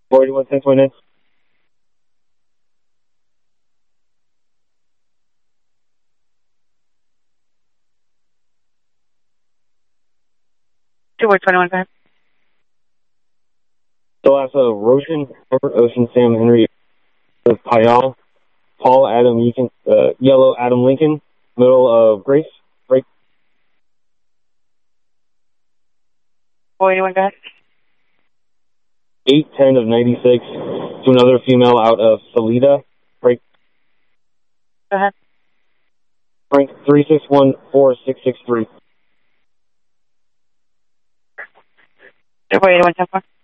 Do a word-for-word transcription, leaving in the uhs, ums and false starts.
forty-one, ten twenty-nine. Two boy twenty-one five. So that's a Roshan, Robert, Ocean, Sam, Henry, Payal, Paul, Adam, Lincoln, uh, Yellow, Adam Lincoln, middle of Grace, break. four eighty-one, go ahead. eight ten of ninety-six to another female out of Salida, break. Go ahead. Frank, three six one four six six three. Two boy eighty-one, ten four.